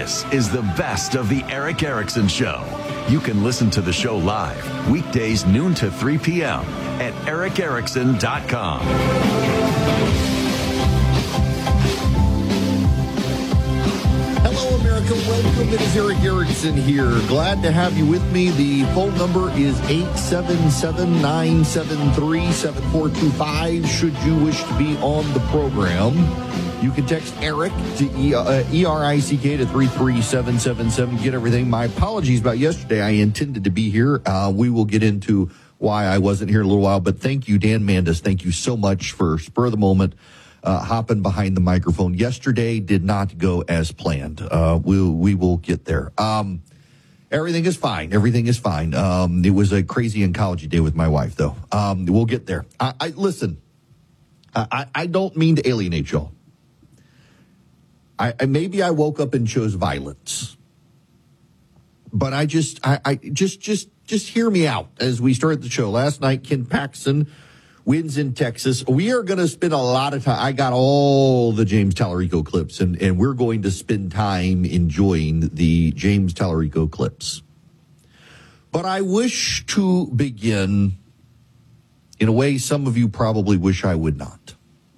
This is the best of the Erick Erickson Show. You can listen to the show live weekdays noon to 3 p.m. at ericerickson.com. Hello, America. Welcome. It is Erick Erickson here. Glad to have you with me. The phone number is 877-973-7425. Should you wish to be on the program, you can text Eric to E-R-I-C-K to 33777. Get everything. My apologies about yesterday. I intended to be here. We will get into why I wasn't here in a little while. But thank you, Dan Mandis. Thank you so much for spur of the moment. Hopping behind the microphone. Yesterday did not go as planned. We will get there. Everything is fine. Everything is fine. It was a crazy oncology day with my wife, though. We'll get there. Listen, I don't mean to alienate y'all. Maybe I woke up and chose violence, but I just hear me out as we start the show. Last night, Ken Paxton wins in Texas. We are going to spend a lot of time. I got all the James Tallarico clips, and we're going to spend time enjoying the James Tallarico clips. But I wish to begin in a way some of you probably wish I would not.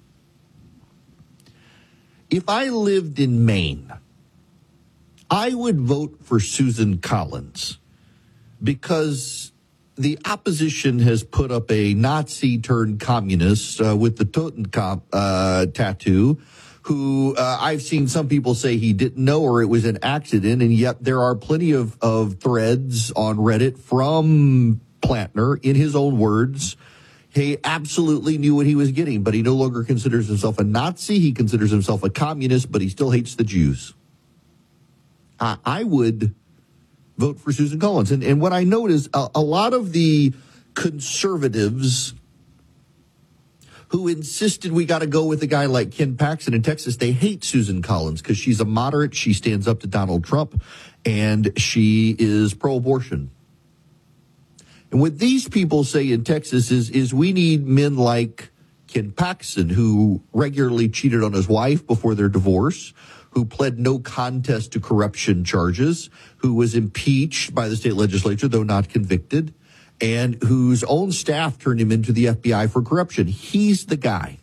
If I lived in Maine, I would vote for Susan Collins because the opposition has put up a Nazi-turned-communist with the Totenkopf tattoo, who I've seen some people say he didn't know or it was an accident, and yet there are plenty of threads on Reddit from Plantner, in his own words. He absolutely knew what he was getting, but he no longer considers himself a Nazi. He considers himself a communist, but he still hates the Jews. I would vote for Susan Collins. And what I notice, a lot of the conservatives who insisted we got to go with a guy like Ken Paxton in Texas, they hate Susan Collins because she's a moderate. She stands up to Donald Trump, and she is pro-abortion. And what these people say in Texas is we need men like Ken Paxton, who regularly cheated on his wife before their divorce, who pled no contest to corruption charges, who was impeached by the state legislature, though not convicted, and whose own staff turned him into the FBI for corruption. He's the guy.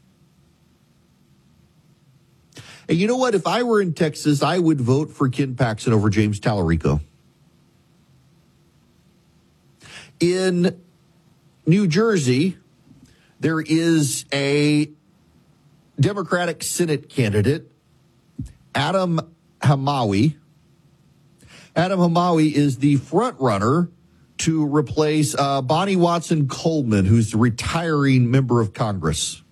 And you know what? If I were in Texas, I would vote for Ken Paxton over James Tallarico. In New Jersey, there is a Democratic Senate candidate, Adam Hamawi. Adam Hamawi is the front runner to replace Bonnie Watson Coleman, who's the retiring member of Congress.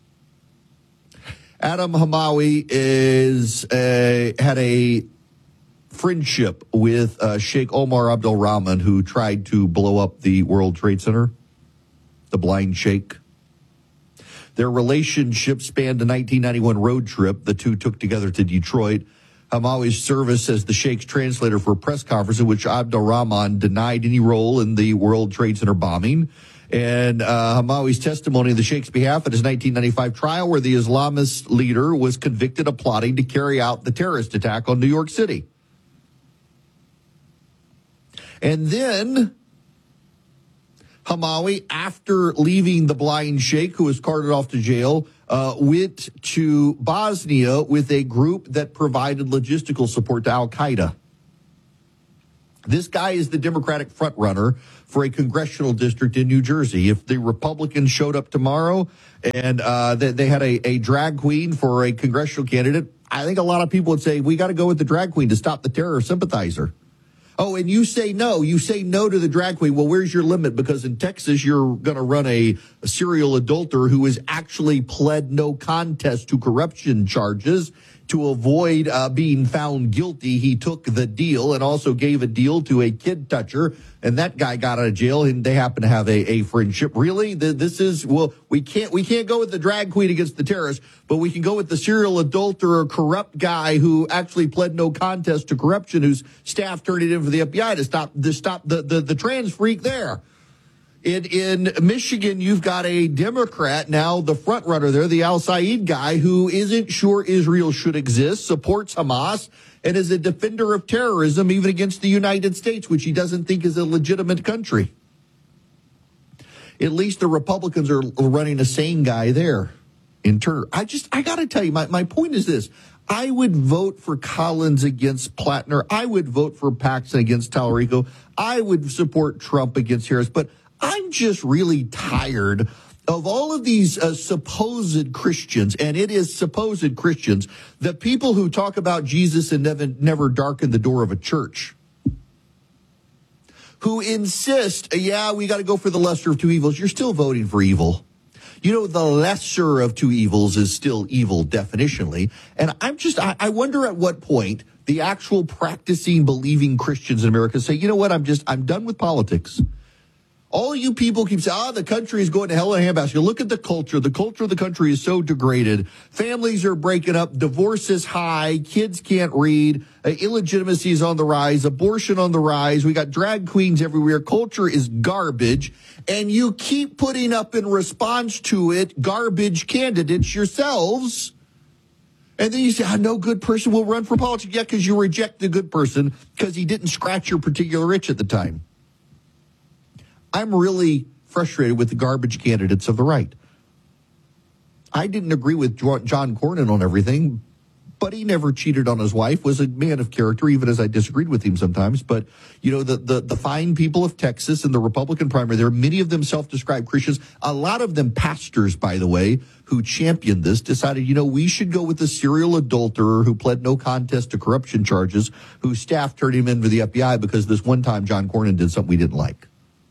Adam Hamawi had a friendship with Sheikh Omar Abdul Rahman, who tried to blow up the World Trade Center, the blind sheikh. Their relationship spanned a 1991 road trip the two took together to Detroit. Hamawi's service as the Sheikh's translator for a press conference in which Abdul Rahman denied any role in the World Trade Center bombing. And Hamawi's testimony on the Sheikh's behalf at his 1995 trial, where the Islamist leader was convicted of plotting to carry out the terrorist attack on New York City. And then Hamawi, after leaving the blind sheikh, who was carted off to jail, went to Bosnia with a group that provided logistical support to Al-Qaeda. This guy is the Democratic frontrunner for a congressional district in New Jersey. If the Republicans showed up tomorrow and they had a drag queen for a congressional candidate, I think a lot of people would say, we got to go with the drag queen to stop the terror sympathizer. Oh, and you say no. You say no to the drag queen. Well, where's your limit? Because in Texas, you're going to run a serial adulterer who has actually pled no contest to corruption charges. To avoid being found guilty, he took the deal and also gave a deal to a kid toucher, and that guy got out of jail, and they happen to have a friendship. Really? This is, well, we can't go with the drag queen against the terrorists, but we can go with the serial adulterer, corrupt guy who actually pled no contest to corruption, whose staff turned it in for the FBI to stop the trans freak there. In Michigan, you've got a Democrat now, the front runner there, the al-Said guy, who isn't sure Israel should exist, supports Hamas, and is a defender of terrorism even against the United States, which he doesn't think is a legitimate country. At least the Republicans are running a sane guy there. I got to tell you, my point is this. I would vote for Collins against Plattner. I would vote for Paxton against Tallarico. I would support Trump against Harris. But I'm just really tired of all of these supposed Christians, and it is supposed Christians, the people who talk about Jesus and never darken the door of a church, who insist, we got to go for the lesser of two evils. You're still voting for evil. You know, the lesser of two evils is still evil definitionally. And I wonder at what point the actual practicing, believing Christians in America say, you know what, I'm done with politics. All you people keep saying, the country is going to hell in a handbasket. Look at the culture. The culture of the country is so degraded. Families are breaking up. Divorce is high. Kids can't read. Illegitimacy is on the rise. Abortion on the rise. We got drag queens everywhere. Culture is garbage. And you keep putting up in response to it garbage candidates yourselves. And then you say, no good person will run for politics. Yeah, because you reject the good person because he didn't scratch your particular itch at the time. I'm really frustrated with the garbage candidates of the right. I didn't agree with John Cornyn on everything, but he never cheated on his wife, was a man of character, even as I disagreed with him sometimes. But, you know, the fine people of Texas and the Republican primary, there are many of them self-described Christians, a lot of them pastors, by the way, who championed this, decided, we should go with the serial adulterer who pled no contest to corruption charges, whose staff turned him in for the FBI because this one time John Cornyn did something we didn't like.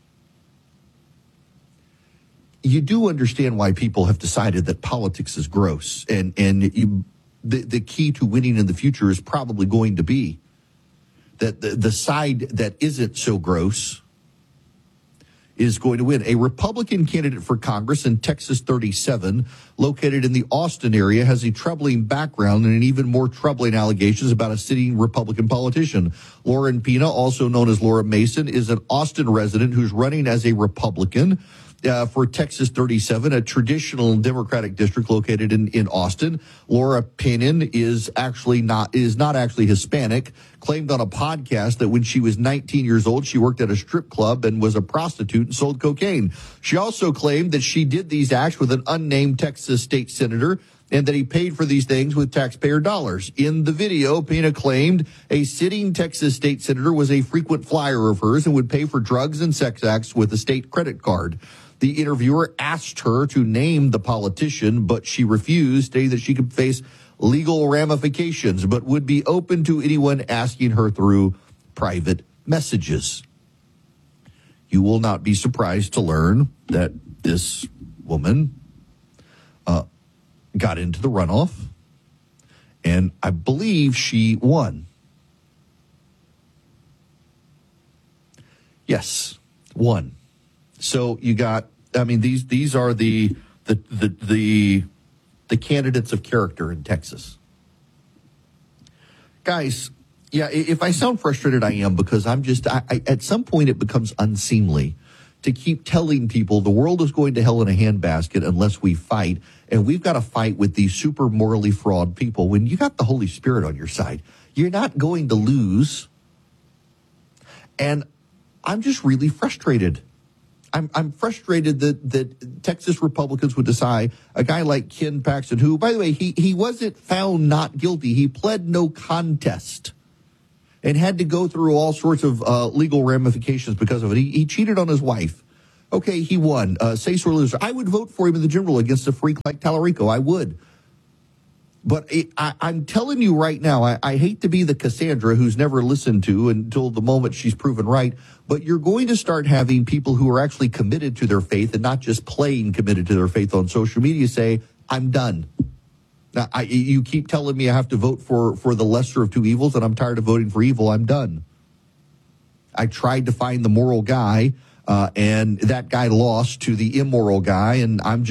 You do understand why people have decided that politics is gross, and the key to winning in the future is probably going to be that the side that isn't so gross is going to win. A Republican candidate for Congress in Texas 37, located in the Austin area, has a troubling background and even more troubling allegations about a sitting Republican politician. Lauren Pena, also known as Laura Mason, is an Austin resident who's running as a Republican for Texas 37, a traditional Democratic district located in Austin. Laura Pena is not actually Hispanic. Claimed on a podcast that when she was 19 years old, she worked at a strip club and was a prostitute and sold cocaine. She also claimed that she did these acts with an unnamed Texas state senator and that he paid for these things with taxpayer dollars. In the video, Pena claimed a sitting Texas state senator was a frequent flyer of hers and would pay for drugs and sex acts with a state credit card. The interviewer asked her to name the politician, but she refused, stating that she could face legal ramifications, but would be open to anyone asking her through private messages. You will not be surprised to learn that this woman got into the runoff, and I believe she won. Yes, won. So you got, these are the candidates of character in Texas. Guys, if I sound frustrated, I am, because I at some point it becomes unseemly to keep telling people the world is going to hell in a handbasket unless we fight, and we've got to fight with these super morally flawed people. When you got the Holy Spirit on your side, you're not going to lose. And I'm just really frustrated. I'm frustrated that Texas Republicans would decide a guy like Ken Paxton, who, by the way, he wasn't found not guilty. He pled no contest and had to go through all sorts of legal ramifications because of it. He cheated on his wife. Okay, he won. Say sore loser. I would vote for him in the general against a freak like Tallarico. I would. But I'm telling you right now, I hate to be the Cassandra who's never listened to until the moment she's proven right, but you're going to start having people who are actually committed to their faith and not just playing committed to their faith on social media say, I'm done. Now, you keep telling me I have to vote for the lesser of two evils, and I'm tired of voting for evil. I'm done. I tried to find the moral guy, and that guy lost to the immoral guy, and I'm just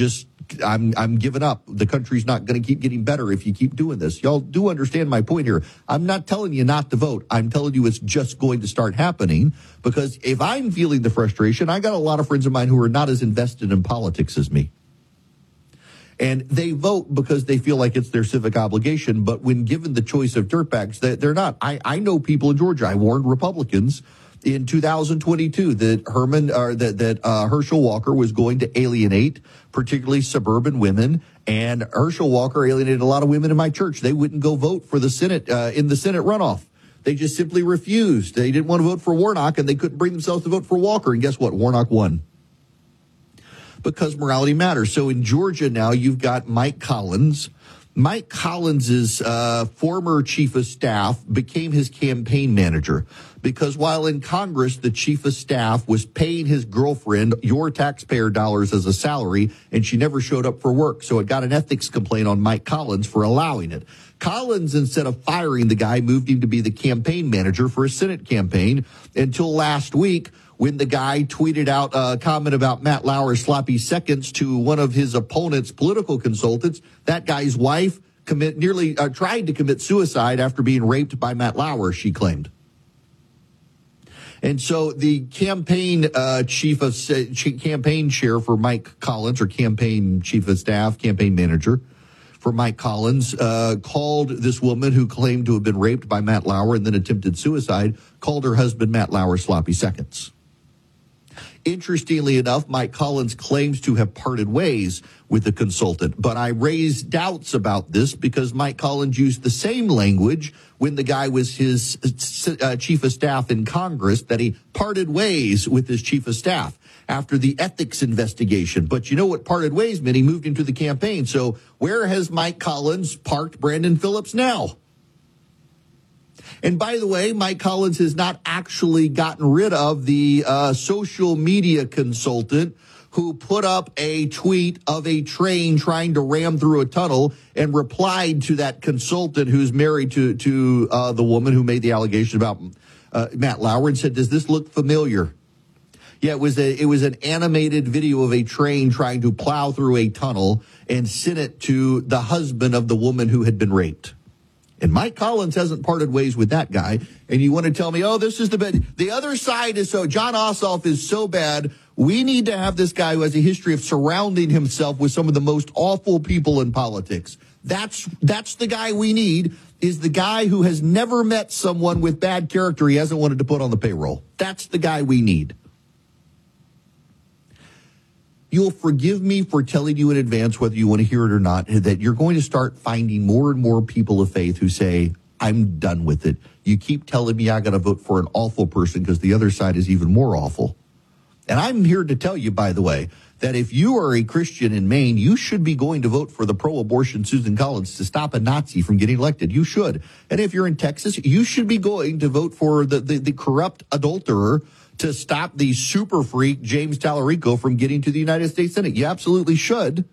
I'm giving up. The country's not going to keep getting better if you keep doing this. Y'all do understand my point here. I'm not telling you not to vote. I'm telling you it's just going to start happening, because if I'm feeling the frustration, I got a lot of friends of mine who are not as invested in politics as me. And they vote because they feel like it's their civic obligation. But when given the choice of dirtbags, they're not. I know people in Georgia. I warned Republicans in 2022 that Herschel Walker was going to alienate particularly suburban women. And Herschel Walker alienated a lot of women in my church. They wouldn't go vote for the Senate in the Senate runoff. They just simply refused. They didn't want to vote for Warnock, and they couldn't bring themselves to vote for Walker. And guess what? Warnock won. Because morality matters. So in Georgia now, you've got Mike Collins. Mike Collins's former chief of staff became his campaign manager, because while in Congress, the chief of staff was paying his girlfriend your taxpayer dollars as a salary, and she never showed up for work. So it got an ethics complaint on Mike Collins for allowing it. Collins, instead of firing the guy, moved him to be the campaign manager for a Senate campaign until last week, when the guy tweeted out a comment about Matt Lauer's sloppy seconds to one of his opponent's political consultants. That guy's wife tried to commit suicide after being raped by Matt Lauer, she claimed. And so the campaign campaign chair for Mike Collins, or campaign chief of staff, campaign manager for Mike Collins, called this woman who claimed to have been raped by Matt Lauer and then attempted suicide, called her husband Matt Lauer sloppy seconds. Interestingly enough, Mike Collins claims to have parted ways with the consultant, but I raised doubts about this because Mike Collins used the same language when the guy was his chief of staff in Congress, that he parted ways with his chief of staff after the ethics investigation. But you know what parted ways meant? He moved into the campaign. So where has Mike Collins parked Brandon Phillips now? And by the way, Mike Collins has not actually gotten rid of the social media consultant who put up a tweet of a train trying to ram through a tunnel and replied to that consultant who's married to the woman who made the allegation about Matt Lauer, and said, "Does this look familiar?" Yeah, it was an animated video of a train trying to plow through a tunnel, and sent it to the husband of the woman who had been raped. And Mike Collins hasn't parted ways with that guy. And you want to tell me, oh, this is the other side is so, John Ossoff is so bad. We need to have this guy who has a history of surrounding himself with some of the most awful people in politics. That's the guy we need, is the guy who has never met someone with bad character he hasn't wanted to put on the payroll. That's the guy we need. You'll forgive me for telling you in advance, whether you want to hear it or not, that you're going to start finding more and more people of faith who say, I'm done with it. You keep telling me I got to vote for an awful person because the other side is even more awful. And I'm here to tell you, by the way, that if you are a Christian in Maine, you should be going to vote for the pro-abortion Susan Collins to stop a Nazi from getting elected. You should. And if you're in Texas, you should be going to vote for the corrupt adulterer to stop the super freak James Tallarico from getting to the United States Senate. You absolutely should.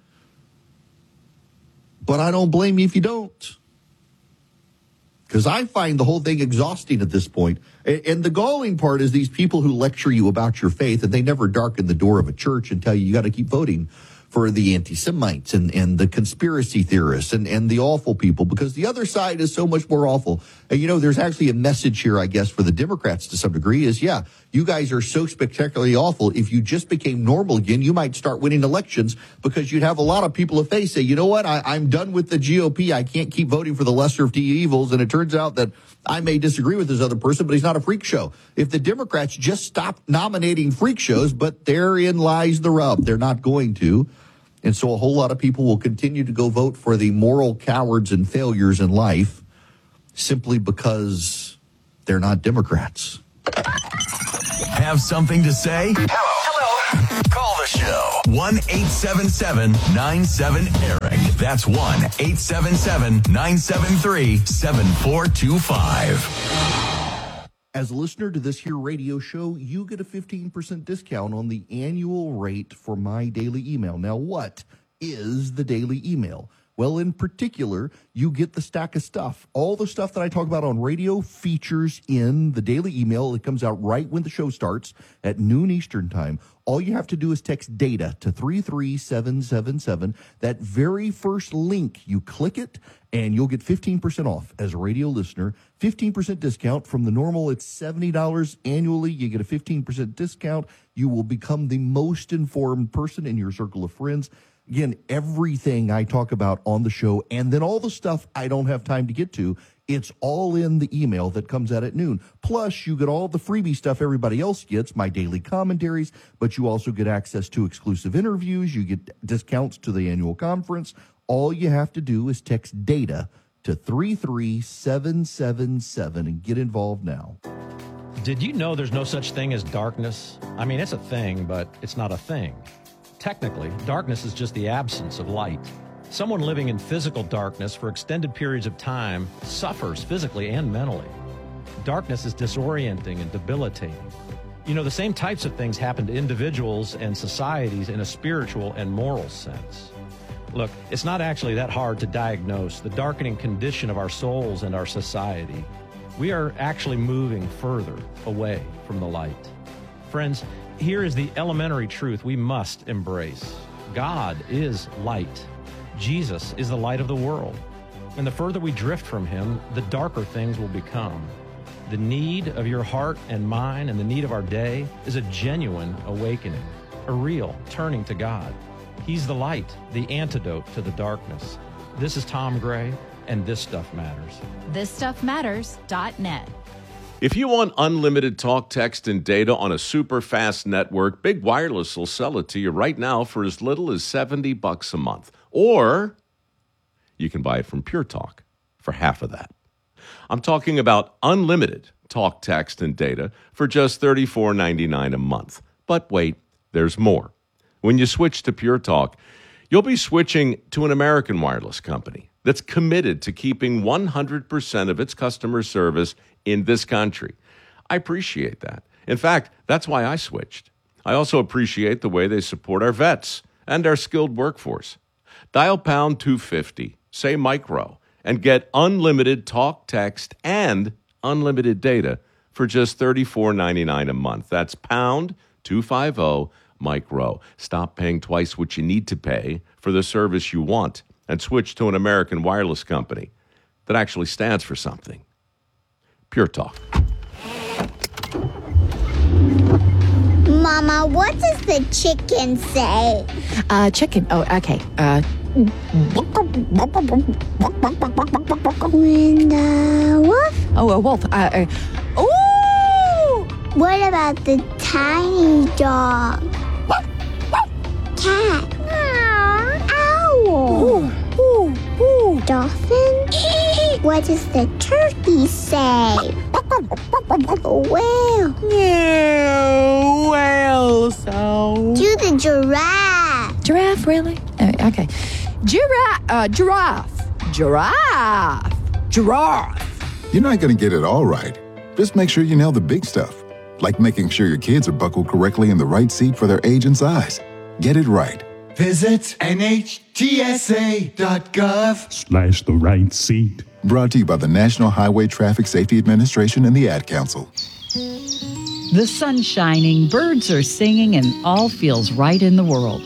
But I don't blame you if you don't. Because I find the whole thing exhausting at this point. And the galling part is these people who lecture you about your faith, and they never darken the door of a church and tell you got to keep voting for the anti-Semites and the conspiracy theorists and the awful people, because the other side is so much more awful. And, you know, there's actually a message here, I guess, for the Democrats to some degree is, yeah, you guys are so spectacularly awful. If you just became normal again, you might start winning elections, because you'd have a lot of people of faith say, you know what, I'm done with the GOP. I can't keep voting for the lesser of two evils. And it turns out that I may disagree with this other person, but he's not a freak show. If the Democrats just stopped nominating freak shows, but therein lies the rub. They're not going to. And so a whole lot of people will continue to go vote for the moral cowards and failures in life simply because they're not Democrats. Have something to say? Hello. Call the show. 1-877-97-ERIC. That's 1-877-973-7425. As a listener to this here radio show, you get a 15% discount on the annual rate for my daily email. Now, what is the daily email? Well, in particular, you get the stack of stuff. All the stuff that I talk about on radio features in the daily email. It comes out right when the show starts at noon Eastern time. All you have to do is text DATA to 33777. That very first link, you click it, and you'll get 15% off as a radio listener. 15% discount from the normal. It's $70 annually. You get a 15% discount. You will become the most informed person in your circle of friends. Again, everything I talk about on the show, and then all the stuff I don't have time to get to, it's all in the email that comes out at noon. Plus, you get all the freebie stuff everybody else gets, my daily commentaries, but you also get access to exclusive interviews. You get discounts to the annual conference. All you have to do is text DATA to 33777 and get involved now. Did you know there's no such thing as darkness? I mean, it's a thing, but it's not a thing. Technically, darkness is just the absence of light. Someone living in physical darkness for extended periods of time suffers physically and mentally. Darkness is disorienting and debilitating. You know, the same types of things happen to individuals and societies in a spiritual and moral sense. Look, it's not actually that hard to diagnose the darkening condition of our souls and our society. We are actually moving further away from the light. Friends, here is the elementary truth we must embrace. God is light. Jesus is the light of the world. And the further we drift from him, the darker things will become. The need of your heart and mine and the need of our day is a genuine awakening, a real turning to God. He's the light, the antidote to the darkness. This is Tom Gray, and This Stuff Matters. ThisStuffMatters.net. If you want unlimited talk, text, and data on a super fast network, Big Wireless will sell it to you right now for as little as $70 a month. Or you can buy it from Pure Talk for half of that. I'm talking about unlimited talk, text, and data for just $34.99 a month. But wait, there's more. When you switch to Pure Talk, you'll be switching to an American wireless company that's committed to keeping 100% of its customer service in this country. I appreciate that. In fact, that's why I switched. I also appreciate the way they support our vets and our skilled workforce. Dial pound 250, say micro, and get unlimited talk, text, and unlimited data for just $34.99 a month. That's pound 250 micro. Stop paying twice what you need to pay for the service you want and switch to an American wireless company that actually stands for something. Pure Talk. Mama, what does the chicken say? Chicken. Oh, okay. When the wolf? Oh, a wolf. Ooh! What about the tiny dog? Cat? Owl? Ooh. Dolphin? What does the turkey say? Whale? Yeah, whale sound. Do the giraffe. Giraffe, really? Okay. Giraffe. You're not going to get it all right. Just make sure you nail the big stuff, like making sure your kids are buckled correctly in the right seat for their age and size. Get it right. Visit NHTSA.gov/ the right seat. Brought to you by the National Highway Traffic Safety Administration and the Ad Council. The sun's shining, birds are singing, and all feels right in the world.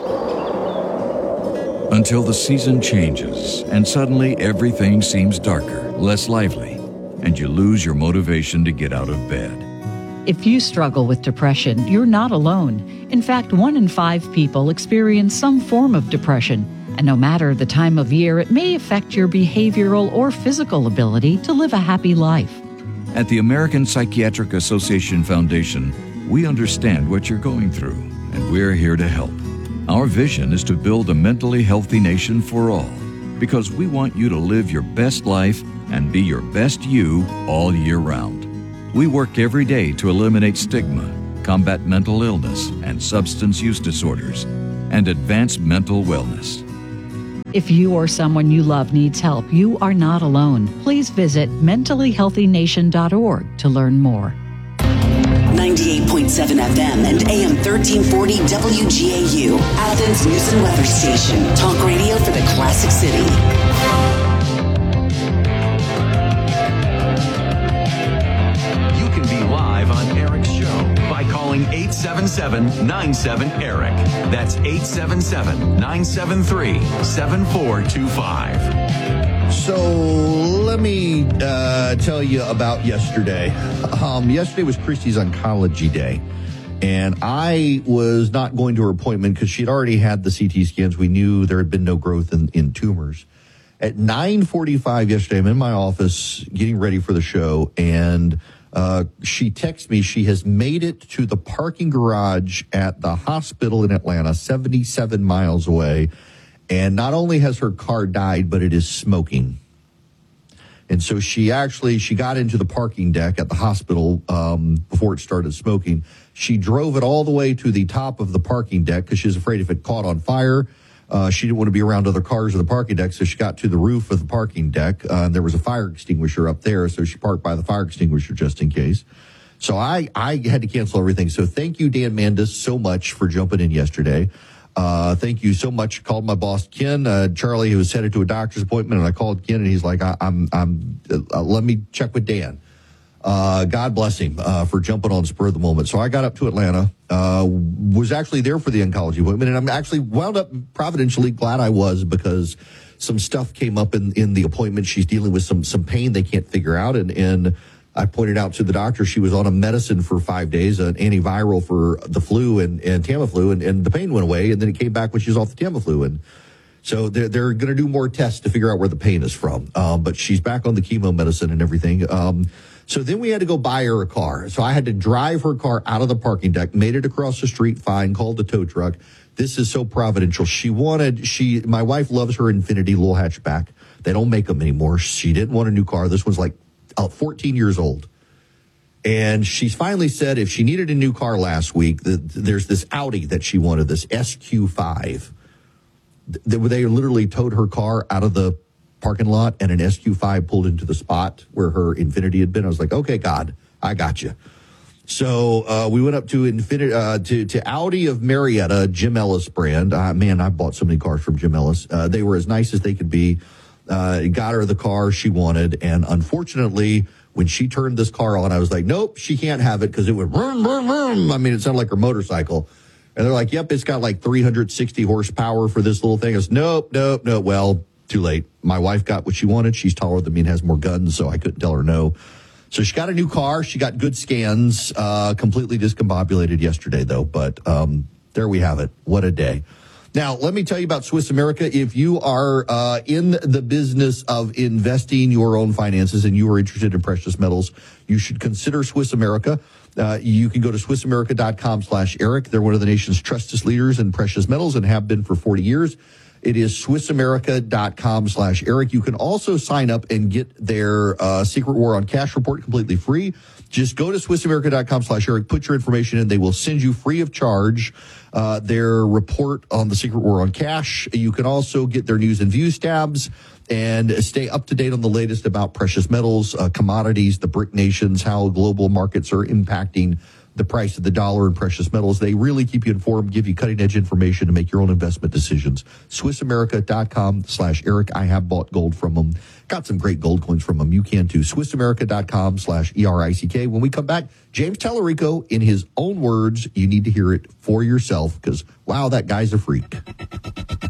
Until the season changes, and suddenly everything seems darker, less lively, and you lose your motivation to get out of bed. If you struggle with depression, you're not alone. In fact, 1 in 5 people experience some form of depression. And no matter the time of year, it may affect your behavioral or physical ability to live a happy life. At the American Psychiatric Association Foundation, we understand what you're going through, and we're here to help. Our vision is to build a mentally healthy nation for all, because we want you to live your best life and be your best you all year round. We work every day to eliminate stigma, combat mental illness and substance use disorders, and advance mental wellness. If you or someone you love needs help, you are not alone. Please visit mentallyhealthynation.org to learn more. 98.7 FM and AM 1340 WGAU, Athens News and Weather Station. Talk radio for the Classic City. You can be live on Eric's show by calling calling 877-97-ERIC. That's 877-973-7425. So let me tell you about yesterday. Yesterday was Christy's oncology day. And I was not going to her appointment because she'd already had the CT scans. We knew there had been no growth in tumors. At 9:45 yesterday, I'm in my office getting ready for the show, and she texts me she has made it to the parking garage at the hospital in Atlanta, 77 miles away. And not only has her car died, but it is smoking. And so she got into the parking deck at the hospital before it started smoking. She drove it all the way to the top of the parking deck because she was afraid if it caught on fire, she didn't want to be around other cars in the parking deck. So she got to the roof of the parking deck. There was a fire extinguisher up there, so she parked by the fire extinguisher just in case. So I had to cancel everything. So thank you, Dan Mandis, so much for jumping in yesterday. Thank you so much. Called my boss, Ken. Charlie, who was headed to a doctor's appointment, and I called Ken, and he's like, let me check with Dan. God bless him, for jumping on spur of the moment. So I got up to Atlanta, was actually there for the oncology appointment, and I'm actually wound up providentially glad I was because some stuff came up in the appointment. She's dealing with some pain they can't figure out. And I pointed out to the doctor she was on a medicine for 5 days, an antiviral for the flu and Tamiflu, and the pain went away, and then it came back when she was off the Tamiflu. And so they're going to do more tests to figure out where the pain is from. But she's back on the chemo medicine and everything. So then we had to go buy her a car. So I had to drive her car out of the parking deck, made it across the street fine, called the tow truck. This is so providential. My wife loves her Infiniti little hatchback. They don't make them anymore. She didn't want a new car. This one's like 14 years old. And she's finally said if she needed a new car last week, there's this Audi that she wanted, this SQ5. They literally towed her car out of the parking lot, and an SQ5 pulled into the spot where her Infiniti had been. I was like, okay, God, I got you. So we went up to to Audi of Marietta, Jim Ellis brand. Man, I bought so many cars from Jim Ellis. They were as nice as they could be. Got her the car she wanted, and unfortunately, when she turned this car on, I was like, nope, she can't have it because it went vroom, vroom, vroom. I mean, it sounded like her motorcycle. And they're like, yep, it's got like 360 horsepower for this little thing. I was, nope. Well, too late. My wife got what she wanted. She's taller than me and has more guns, so I couldn't tell her no. So she got a new car. She got good scans, completely discombobulated yesterday, though. But there we have it. What a day. Now, let me tell you about Swiss America. If you are in the business of investing your own finances and you are interested in precious metals, you should consider Swiss America. You can go to SwissAmerica.com/Eric. They're one of the nation's trusted leaders in precious metals and have been for 40 years. It is SwissAmerica.com/Eric. You can also sign up and get their Secret War on Cash report completely free. Just go to SwissAmerica.com/Eric, put your information in. They will send you free of charge their report on the Secret War on Cash. You can also get their news and views tabs and stay up to date on the latest about precious metals, commodities, the BRIC nations, how global markets are impacting the price of the dollar and precious metals. They really keep you informed, give you cutting-edge information to make your own investment decisions. SwissAmerica.com/Eric. I have bought gold from them. Got some great gold coins from them. You can too. SwissAmerica.com/ERICK. When we come back, James Tallarico, in his own words, you need to hear it for yourself because, wow, that guy's a freak.